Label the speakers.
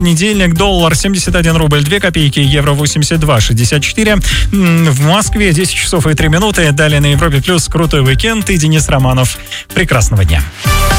Speaker 1: Понедельник, доллар 71 рубль 2 копейки, евро 82,64. В Москве 10 часов и 3 минуты. Далее на Европе Плюс крутой уикенд и Денис Романов. Прекрасного дня.